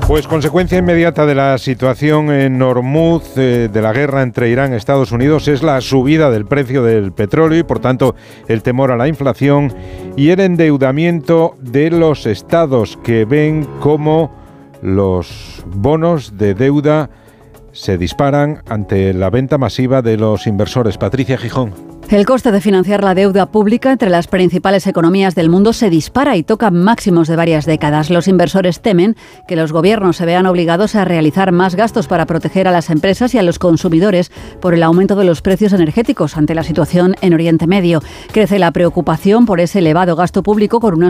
Pues consecuencia inmediata de la situación en Hormuz, de la guerra entre Irán y Estados Unidos, es la subida del precio del petróleo y, por tanto, el temor a la inflación y el endeudamiento de los estados que ven cómo los bonos de deuda se disparan ante la venta masiva de los inversores. Patricia Gijón. El coste de financiar la deuda pública entre las principales economías del mundo se dispara y toca máximos de varias décadas. Los inversores temen que los gobiernos se vean obligados a realizar más gastos para proteger a las empresas y a los consumidores por el aumento de los precios energéticos ante la situación en Oriente Medio. Crece la preocupación por ese elevado gasto público con una